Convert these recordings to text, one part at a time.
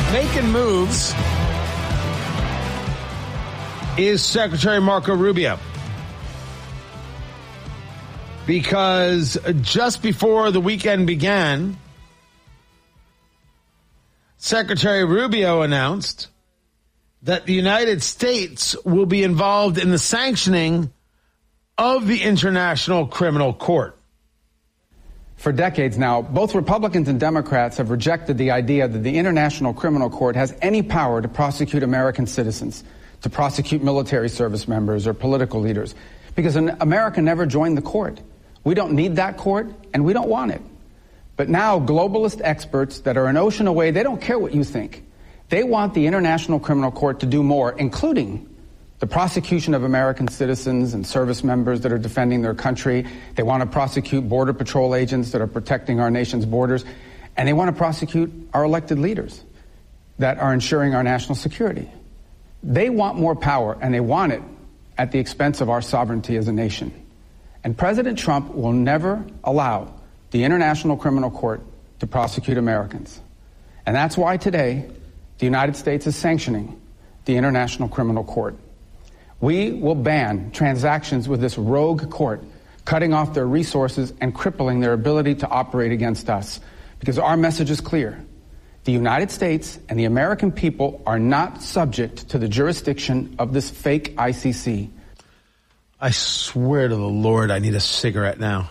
Making moves is Secretary Marco Rubio. Because just before the weekend began, Secretary Rubio announced that the United States will be involved in the sanctioning of the International Criminal Court. For decades now, both Republicans and Democrats have rejected the idea that the International Criminal Court has any power to prosecute American citizens, to prosecute military service members or political leaders, because America never joined the court. We don't need that court, and we don't want it. But now globalist experts that are an ocean away, they don't care what you think. They want the International Criminal Court to do more, including the prosecution of American citizens and service members that are defending their country. They want to prosecute Border Patrol agents that are protecting our nation's borders. And they want to prosecute our elected leaders that are ensuring our national security. They want more power, and they want it at the expense of our sovereignty as a nation. And President Trump will never allow the International Criminal Court to prosecute Americans. And that's why today the United States is sanctioning the International Criminal Court. We will ban transactions with this rogue court, cutting off their resources and crippling their ability to operate against us. Because our message is clear. The United States and the American people are not subject to the jurisdiction of this fake ICC. I swear to the Lord, I need a cigarette now.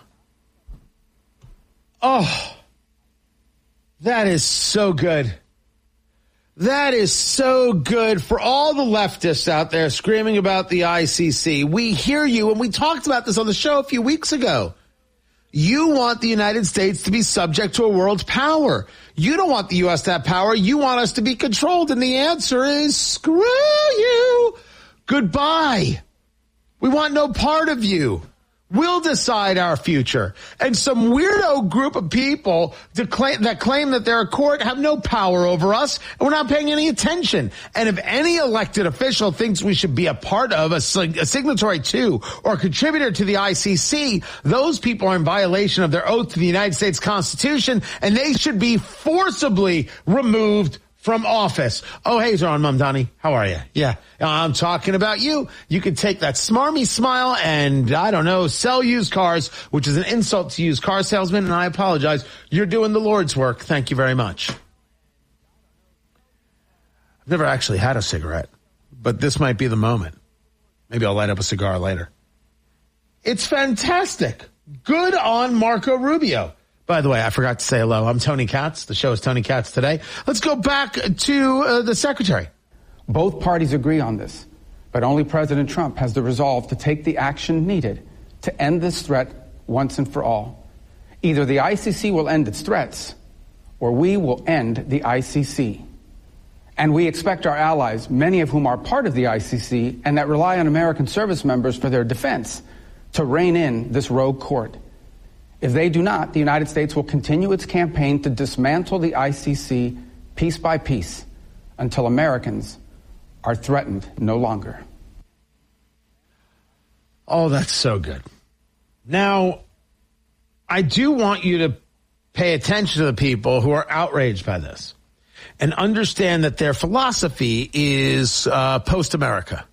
Oh, that is so good. That is so good for all the leftists out there screaming about the ICC. We hear you, and we talked about this on the show a few weeks ago. You want the United States to be subject to a world power. You don't want the U.S. to have power. You want us to be controlled, and the answer is screw you. Goodbye. We want no part of you. We'll decide our future. And some weirdo group of people that claim that they're a court have no power over us, and we're not paying any attention. And if any elected official thinks we should be a part of, a signatory to, or a contributor to the ICC, those people are in violation of their oath to the United States Constitution, and they should be forcibly removed from office. Oh, hey, Zoran Mamdani. How are you? Yeah, I'm talking about you. You could take that smarmy smile and, I don't know, sell used cars, which is an insult to used car salesmen, and I apologize. You're doing the Lord's work. Thank you very much. I've never actually had a cigarette, but this might be the moment. Maybe I'll light up a cigar later. It's fantastic. Good on Marco Rubio. By the way, I forgot to say hello. I'm Tony Katz. The show is Tony Katz Today. Let's go back to the secretary. Both parties agree on this, but only President Trump has the resolve to take the action needed to end this threat once and for all. Either the ICC will end its threats, or we will end the ICC. And we expect our allies, many of whom are part of the ICC and that rely on American service members for their defense, to rein in this rogue court. If they do not, the United States will continue its campaign to dismantle the ICC piece by piece until Americans are threatened no longer. Oh, that's so good. Now, I do want you to pay attention to the people who are outraged by this and understand that their philosophy is post-America.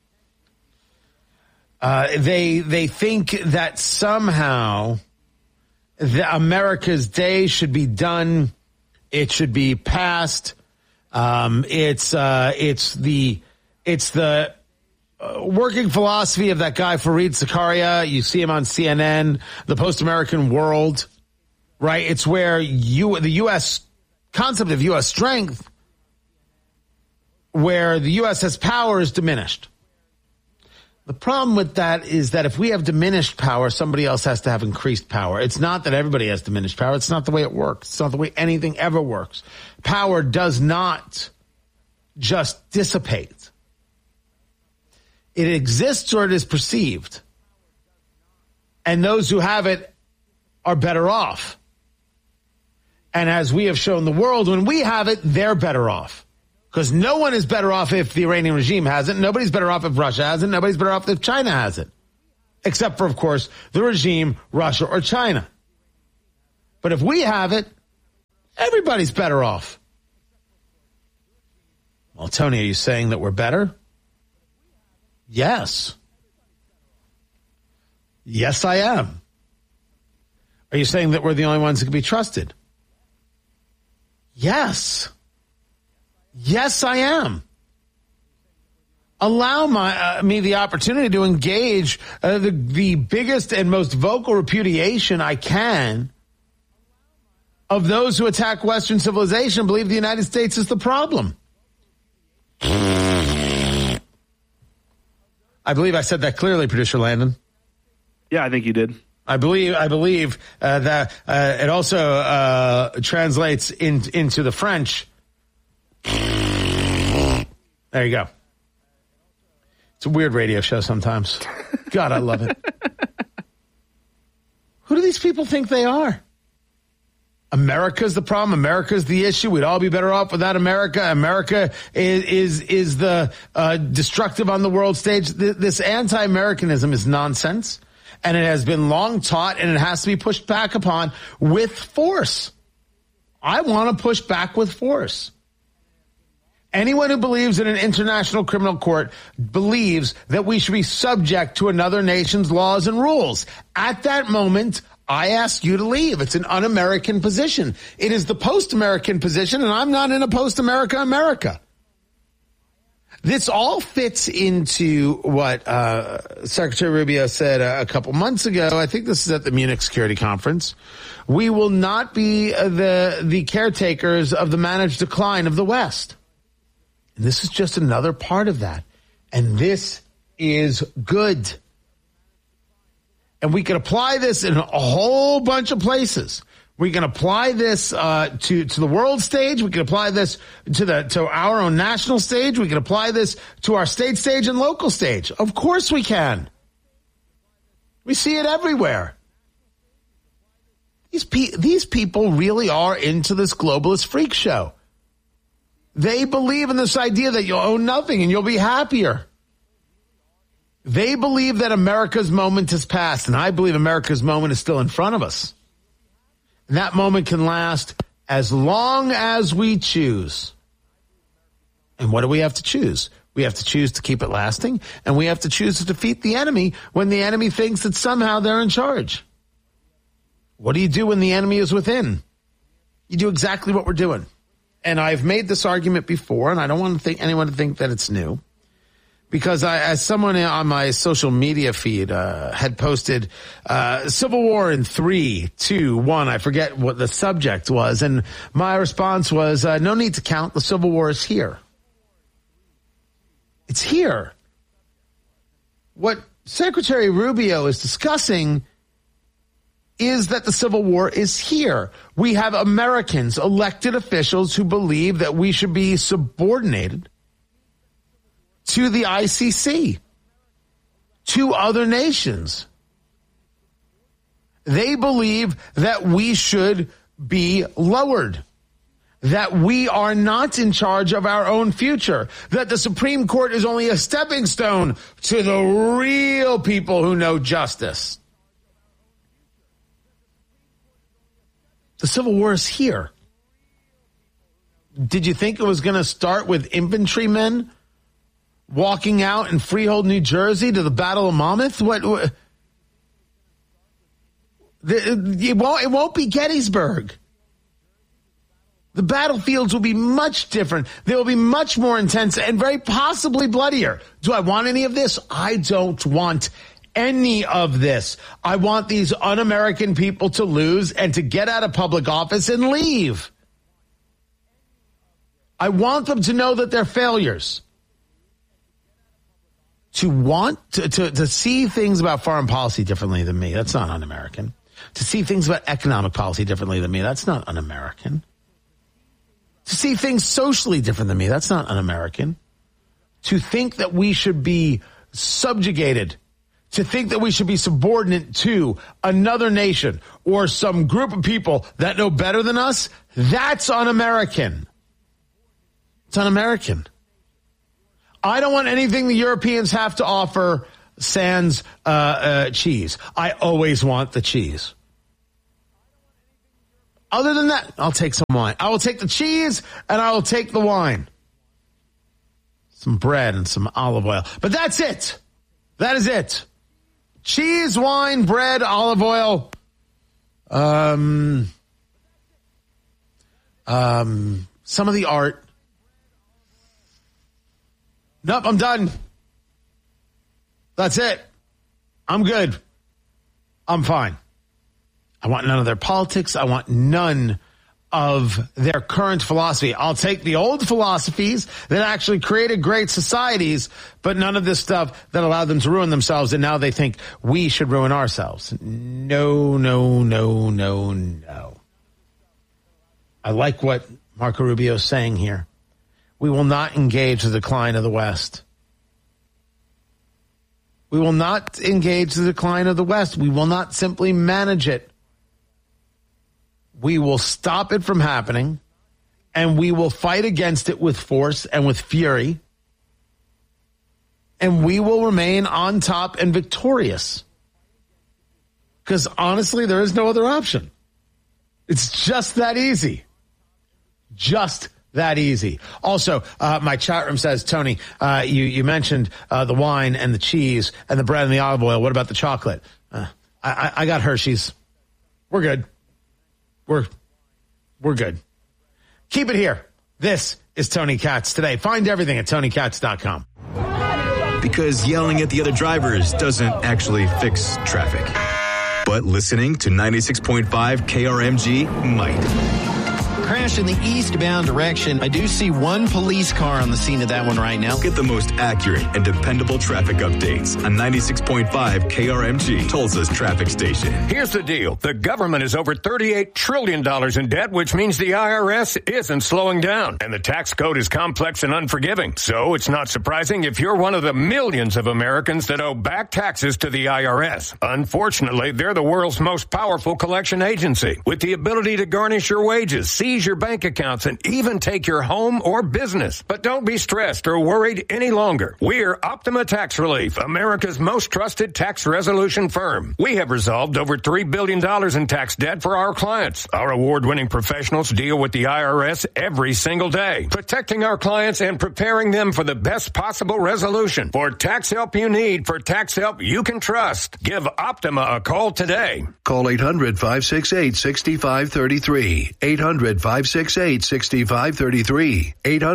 They think that somehow America's day should be done. It should be past. It's the working philosophy of that guy Fareed Zakaria. You see him on CNN, the post-American world, right? It's where the U.S. concept of U.S. strength, where the U.S. has power, is diminished. The problem with that is that if we have diminished power, somebody else has to have increased power. It's not that everybody has diminished power. It's not the way it works. It's not the way anything ever works. Power does not just dissipate. It exists or it is perceived. And those who have it are better off. And as we have shown the world, when we have it, they're better off. Because no one is better off if the Iranian regime has it. Nobody's better off if Russia has it. Nobody's better off if China has it. Except for, of course, the regime, Russia or China. But if we have it, everybody's better off. Well, Tony, are you saying that we're better? Yes. Yes, I am. Are you saying that we're the only ones that can be trusted? Yes. Yes, I am. Allow me the opportunity to engage the biggest and most vocal repudiation I can of those who attack Western civilization and believe the United States is the problem. I believe I said that clearly, Producer Landon. Yeah, I think you did. I believe that it also translates into the French. There you go. It's a weird radio show sometimes. God, I love it. Who do these people think they are? America's the problem. America's the issue. We'd all be better off without America. America is the destructive on the world stage. This anti-Americanism is nonsense, and it has been long taught, and it has to be pushed back upon with force. I want to push back with force. Anyone who believes in an international criminal court believes that we should be subject to another nation's laws and rules. At that moment, I ask you to leave. It's an un-American position. It is the post-American position, and I'm not in a post-America America. This all fits into what Secretary Rubio said a couple months ago. I think this is at the Munich Security Conference. We will not be the caretakers of the managed decline of the West. And this is just another part of that. And this is good. And we can apply this in a whole bunch of places. We can apply this to the world stage. We can apply this to our own national stage. We can apply this to our state stage and local stage. Of course we can. We see it everywhere. These people really are into this globalist freak show. They believe in this idea that you'll own nothing and you'll be happier. They believe that America's moment has passed, and I believe America's moment is still in front of us. And that moment can last as long as we choose. And what do we have to choose? We have to choose to keep it lasting, and we have to choose to defeat the enemy when the enemy thinks that somehow they're in charge. What do you do when the enemy is within? You do exactly what we're doing. And I've made this argument before, and I don't want anyone to think that it's new. Because as someone on my social media feed had posted, Civil War in 3, 2, 1, I forget what the subject was. And my response was, no need to count. The Civil War is here. It's here. What Secretary Rubio is discussing is that the Civil War is here. We have Americans, elected officials, who believe that we should be subordinated to the ICC, to other nations. They believe that we should be lowered, that we are not in charge of our own future, that the Supreme Court is only a stepping stone to the real people who know justice. The Civil War is here. Did you think it was going to start with infantrymen walking out in Freehold, New Jersey to the Battle of Monmouth? It won't be Gettysburg. The battlefields will be much different. They will be much more intense and very possibly bloodier. Do I want any of this? I don't want any of this. I want these un-American people to lose and to get out of public office and leave. I want them to know that they're failures. To want to see things about foreign policy differently than me, that's not un-American. To see things about economic policy differently than me, that's not un-American. To see things socially different than me, that's not un-American. To think that we should be subjugated, to think that we should be subordinate to another nation or some group of people that know better than us, that's un-American. It's un-American. I don't want anything the Europeans have to offer sans cheese. I always want the cheese. Other than that, I'll take some wine. I will take the cheese and I will take the wine. some bread and some olive oil. But that's it. That is it. Cheese, wine, bread, olive oil. Some of the art. Nope, I'm done. That's it. I'm good. I'm fine. I want none of their politics. I want none of their current philosophy. I'll take the old philosophies that actually created great societies, but none of this stuff that allowed them to ruin themselves, and now they think we should ruin ourselves. No, no, no, no, no. I like what Marco Rubio is saying here. We will not engage the decline of the West. We will not engage the decline of the West. We will not simply manage it. We will stop it from happening, and we will fight against it with force and with fury, and we will remain on top and victorious. Because honestly, there is no other option. It's just that easy. Just that easy. Also, my chat room says, Tony, you mentioned the wine and the cheese and the bread and the olive oil. What about the chocolate? I got Hershey's. We're good. We're good. Keep it here. This is Tony Katz Today. Find everything at TonyKatz.com. Because yelling at the other drivers doesn't actually fix traffic. But listening to 96.5 KRMG might. Crash in the eastbound direction. I do see one police car on the scene of that one right now. Get the most accurate and dependable traffic updates on 96.5 KRMG, Tulsa's traffic station. Here's the deal. The government is over $38 trillion in debt, which means the IRS isn't slowing down. And the tax code is complex and unforgiving. So it's not surprising if you're one of the millions of Americans that owe back taxes to the IRS. Unfortunately, they're the world's most powerful collection agency with the ability to garnish your wages, seize your bank accounts, and even take your home or business. But don't be stressed or worried any longer. We're Optima Tax Relief, America's most trusted tax resolution firm. We have resolved over $3 billion in tax debt for our clients. Our award-winning professionals deal with the IRS every single day, protecting our clients and preparing them for the best possible resolution. For tax help you need, for tax help you can trust, give Optima a call today. Call 800-568-6533. 800-568-6533.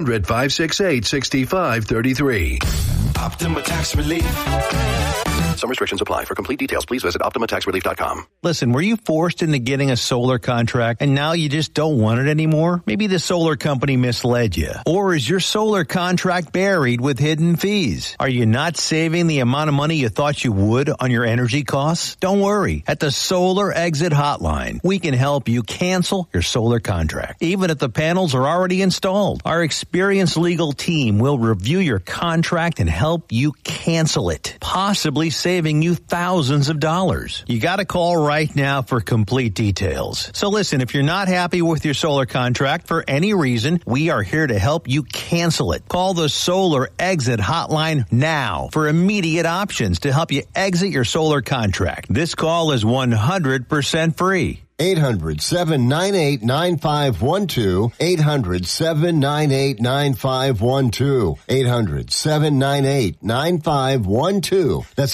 800-568-6533. Optima Tax Relief. Some restrictions apply. For complete details, please visit OptimaTaxRelief.com. Listen, were you forced into getting a solar contract and now you just don't want it anymore? Maybe the solar company misled you. Or is your solar contract buried with hidden fees? Are you not saving the amount of money you thought you would on your energy costs? Don't worry. At the Solar Exit Hotline, we can help you cancel your solar contract, even if the panels are already installed. Our experienced legal team will review your contract and help you cancel it, possibly saving you thousands of dollars. You got to call right now for complete details. So listen, if you're not happy with your solar contract for any reason, we are here to help you cancel it. Call the Solar Exit Hotline now for immediate options to help you exit your solar contract. This call is 100% free. 800-798-9512. 800-798-9512. 800-798-9512. That's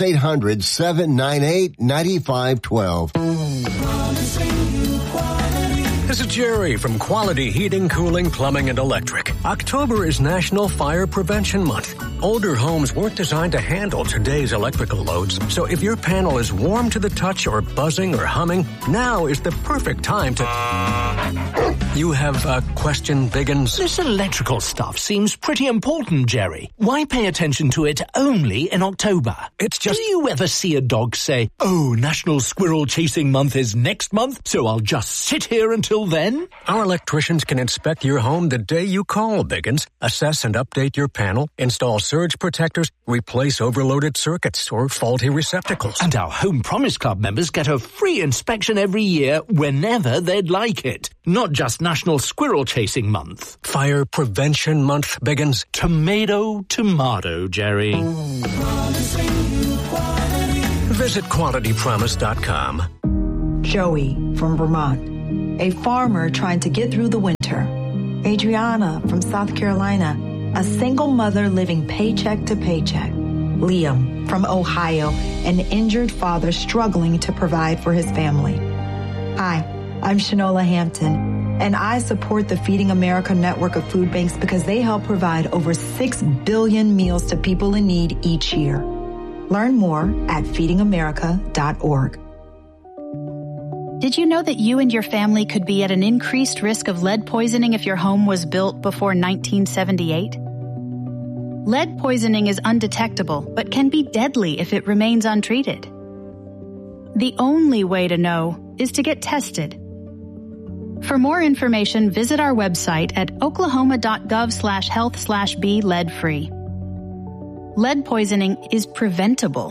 800-798-9512. This is Jerry from Quality Heating, Cooling, Plumbing, and Electric. October is National Fire Prevention Month. Older homes weren't designed to handle today's electrical loads, so if your panel is warm to the touch or buzzing or humming, now is the perfect time to... You have a question, Biggins? This electrical stuff seems pretty important, Jerry. Why pay attention to it only in October? It's just... Do you ever see a dog say, "Oh, National Squirrel Chasing Month is next month, so I'll just sit here until then"? Our electricians can inspect your home the day you call, Biggins, assess and update your panel, install surge protectors, replace overloaded circuits or faulty receptacles. And our Home Promise Club members get a free inspection every year whenever they'd like it. Not just National Squirrel Chasing Month. Fire Prevention Month, Biggins. Tomato, Jerry. Visit QualityPromise.com. Joey from Vermont, a farmer trying to get through the winter. Adriana from South Carolina, a single mother living paycheck to paycheck. Liam from Ohio, an injured father struggling to provide for his family. Hi, I'm Shanola Hampton, and I support the Feeding America network of food banks because they help provide over 6 billion meals to people in need each year. Learn more at feedingamerica.org. Did you know that you and your family could be at an increased risk of lead poisoning if your home was built before 1978? Lead poisoning is undetectable, but can be deadly if it remains untreated. The only way to know is to get tested. For more information, visit our website at oklahoma.gov/health/be lead-free. Lead poisoning is preventable.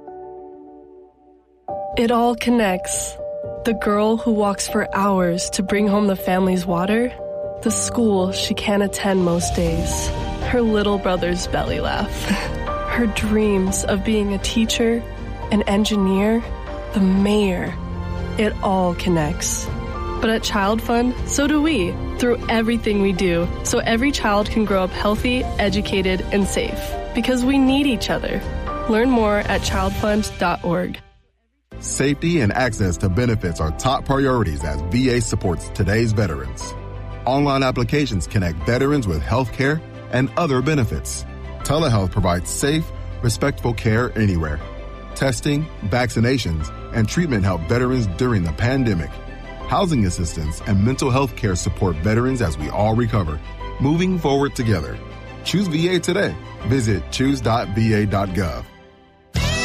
It all connects. The girl who walks for hours to bring home the family's water, the school she can't attend most days, her little brother's belly laugh, her dreams of being a teacher, an engineer, the mayor. It all connects. But at Child Fund, so do we, through everything we do, so every child can grow up healthy, educated, and safe. Because we need each other. Learn more at childfund.org. Safety and access to benefits are top priorities as VA supports today's veterans. Online applications connect veterans with health care and other benefits. Telehealth provides safe, respectful care anywhere. Testing, vaccinations, and treatment help veterans during the pandemic. Housing assistance and mental health care support veterans as we all recover. Moving forward together. Choose VA today. Visit choose.va.gov.